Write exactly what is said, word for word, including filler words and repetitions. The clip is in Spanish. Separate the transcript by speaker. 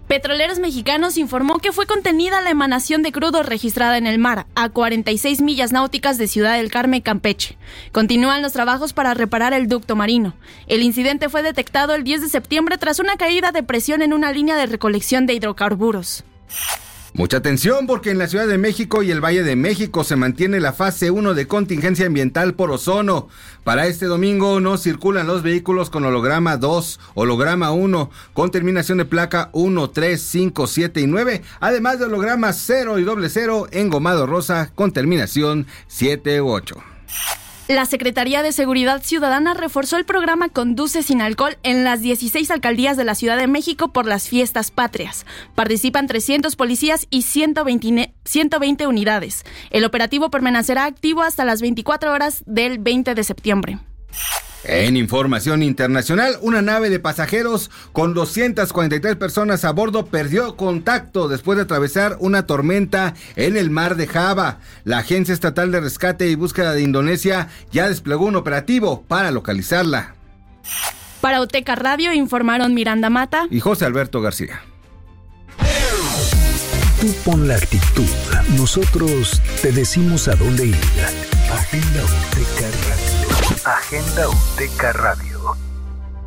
Speaker 1: Petroleros Mexicanos informó que fue contenida la emanación de crudo registrada en el mar, a cuarenta y seis millas náuticas de Ciudad del Carmen, Campeche. Continúan los trabajos para reparar el ducto marino. El incidente fue detectado el diez de septiembre tras una caída de presión en una línea de recolección de hidrocarburos.
Speaker 2: Mucha atención porque en la Ciudad de México y el Valle de México se mantiene la fase uno de contingencia ambiental por ozono. Para este domingo no circulan los vehículos con holograma dos, holograma uno, con terminación de placa uno, tres, cinco, siete y nueve, además de hologramas cero y doble cero engomado rosa con terminación siete u ocho.
Speaker 1: La Secretaría de Seguridad Ciudadana reforzó el programa Conduce sin alcohol en las dieciséis alcaldías de la Ciudad de México por las fiestas patrias. Participan trescientos policías y ciento veinte unidades. El operativo permanecerá activo hasta las veinticuatro horas del veinte de septiembre.
Speaker 2: En información internacional, una nave de pasajeros con doscientas cuarenta y tres personas a bordo perdió contacto después de atravesar una tormenta en el mar de Java. La Agencia Estatal de Rescate y Búsqueda de Indonesia ya desplegó un operativo para localizarla.
Speaker 1: Para Uteca Radio informaron Miranda Mata
Speaker 2: y José Alberto García.
Speaker 3: Tú pon la actitud, nosotros te decimos a dónde ir. Agenda Uteca Radio. Agenda Uteca Radio.